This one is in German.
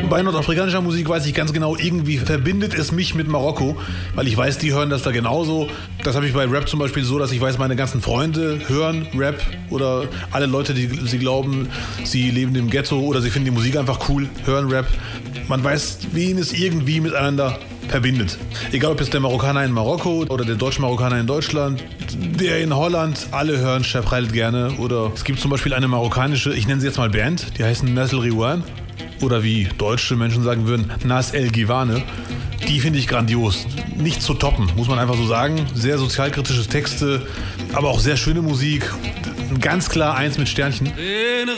Bei nordafrikanischer Musik weiß ich ganz genau, irgendwie verbindet es mich mit Marokko, weil ich weiß, die hören das da genauso. Das habe ich bei Rap zum Beispiel so, dass ich weiß, meine ganzen Freunde hören Rap oder alle Leute, die sie glauben, sie leben im Ghetto oder sie finden die Musik einfach cool, hören Rap. Man weiß, wen es irgendwie miteinander verbindet. Egal, ob es der Marokkaner in Marokko oder der Deutsch-Marokkaner in Deutschland, der in Holland, alle hören Cheb Khaled gerne. Oder es gibt zum Beispiel eine marokkanische, ich nenne sie jetzt mal Band, die heißen Nas El Riwan. Oder wie deutsche Menschen sagen würden, Nas El Giwane. Die finde ich grandios. Nicht zu toppen, muss man einfach so sagen. Sehr sozialkritische Texte, aber auch sehr schöne Musik. Ganz klar 1 mit Sternchen. In